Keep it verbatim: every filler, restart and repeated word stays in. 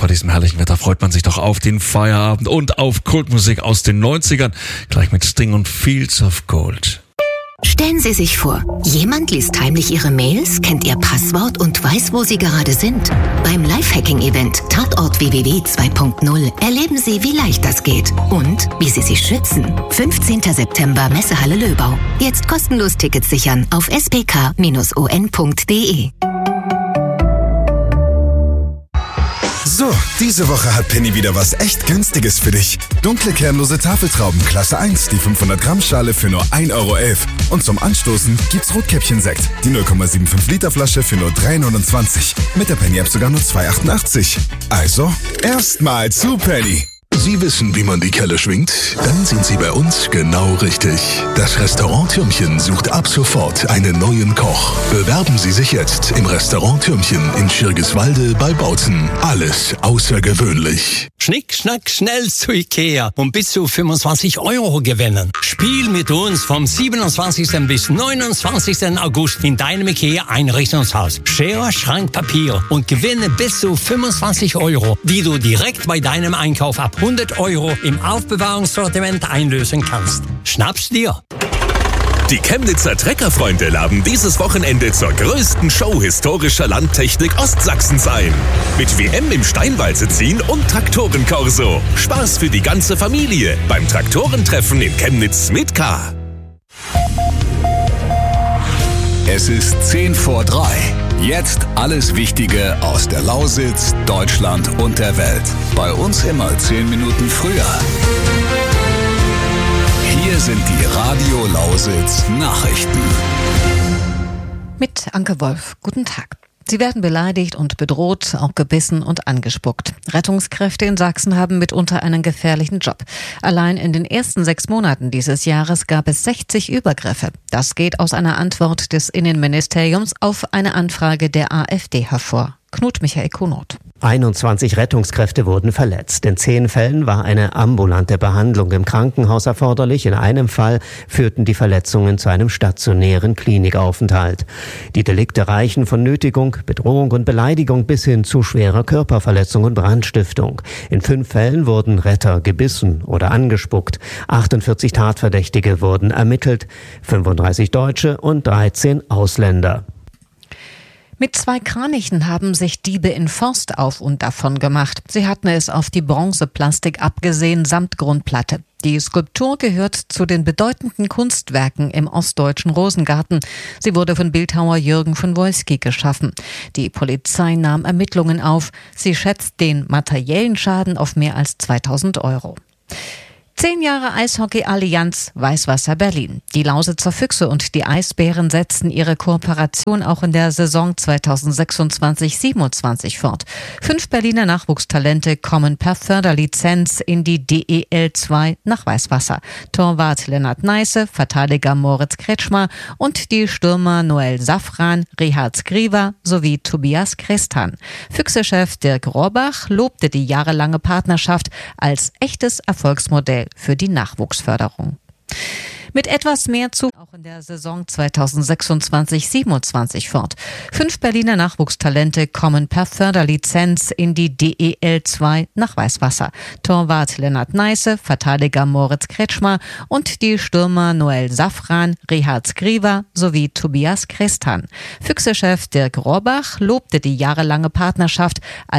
bei diesem herrlichen Wetter freut man sich doch auf den Feierabend und auf Kultmusik aus den neunzigern. Gleich mit Sting und Fields of Gold. Stellen Sie sich vor, jemand liest heimlich Ihre Mails, kennt Ihr Passwort und weiß, wo Sie gerade sind. Beim Lifehacking-Event Tatort W W W zwei punkt null erleben Sie, wie leicht das geht und wie Sie sich schützen. fünfzehnten September, Messehalle Löbau. Jetzt kostenlos Tickets sichern auf s p k Bindestrich o n punkt d e. So, diese Woche hat Penny wieder was echt Günstiges für dich. Dunkle kernlose Tafeltrauben Klasse eins, die fünfhundert Gramm Schale für nur ein Euro elf. Und zum Anstoßen gibt's Rotkäppchen-Sekt, die null Komma fünfundsiebzig Liter Flasche für nur drei neunundzwanzig. Mit der Penny-App sogar nur zwei achtundachtzig. Also, erstmal zu Penny. Sie wissen, wie man die Kelle schwingt? Dann sind Sie bei uns genau richtig. Das Restaurant Türmchen sucht ab sofort einen neuen Koch. Bewerben Sie sich jetzt im Restaurant Türmchen in Schirgiswalde bei Bautzen. Alles außergewöhnlich. Schnick, schnack, schnell zu Ikea und bis zu fünfundzwanzig Euro gewinnen. Spiel mit uns vom siebenundzwanzigsten bis neunundzwanzigsten August in deinem Ikea-Einrichtungshaus. Schere, Schrank, Papier und gewinne bis zu fünfundzwanzig Euro, die du direkt bei deinem Einkauf ab hundert Euro im Aufbewahrungssortiment einlösen kannst. Schnapp's dir! Die Chemnitzer Treckerfreunde laden dieses Wochenende zur größten Show historischer Landtechnik Ostsachsens ein. Mit W M im Steinwalze ziehen und Traktorenkorso. Spaß für die ganze Familie beim Traktorentreffen in Chemnitz mit K. Es ist zehn vor drei. Jetzt alles Wichtige aus der Lausitz, Deutschland und der Welt. Bei uns immer zehn Minuten früher. Hier sind die Radio Lausitz Nachrichten. Mit Anke Wolf. Guten Tag. Sie werden beleidigt und bedroht, auch gebissen und angespuckt. Rettungskräfte in Sachsen haben mitunter einen gefährlichen Job. Allein in den ersten sechs Monaten dieses Jahres gab es sechzig Übergriffe. Das geht aus einer Antwort des Innenministeriums auf eine Anfrage der AfD hervor. Knut Michael Kunot. einundzwanzig Rettungskräfte wurden verletzt. In zehn Fällen war eine ambulante Behandlung im Krankenhaus erforderlich. In einem Fall führten die Verletzungen zu einem stationären Klinikaufenthalt. Die Delikte reichen von Nötigung, Bedrohung und Beleidigung bis hin zu schwerer Körperverletzung und Brandstiftung. In fünf Fällen wurden Retter gebissen oder angespuckt. achtundvierzig Tatverdächtige wurden ermittelt, fünfunddreißig Deutsche und dreizehn Ausländer. Mit zwei Kranichen haben sich Diebe in Forst auf und davon gemacht. Sie hatten es auf die Bronzeplastik abgesehen samt Grundplatte. Die Skulptur gehört zu den bedeutenden Kunstwerken im ostdeutschen Rosengarten. Sie wurde von Bildhauer Jürgen von Wolski geschaffen. Die Polizei nahm Ermittlungen auf. Sie schätzt den materiellen Schaden auf mehr als zweitausend Euro. Zehn Jahre Eishockey-Allianz Weißwasser Berlin. Die Lausitzer Füchse und die Eisbären setzen ihre Kooperation auch in der Saison zweitausendsechsundzwanzig siebenundzwanzig fort. Fünf Berliner Nachwuchstalente kommen per Förderlizenz in die D E L zwei nach Weißwasser. Torwart Lennart Neiße, Verteidiger Moritz Kretschmer und die Stürmer Noel Safran, Richard Skriva sowie Tobias Christan. Füchse-Chef Dirk Rohrbach lobte die jahrelange Partnerschaft als echtes Erfolgsmodell für die Nachwuchsförderung. Mit etwas mehr zu auch in der Saison zweitausendsechsundzwanzig siebenundzwanzig fort. Fünf Berliner Nachwuchstalente kommen per Förderlizenz in die D E L zwei nach Weißwasser. Torwart Lennart Neiße, Verteidiger Moritz Kretschmer und die Stürmer Noel Safran, Richard Skriva sowie Tobias Christan. Füchse-Chef Dirk Rohrbach lobte die jahrelange Partnerschaft als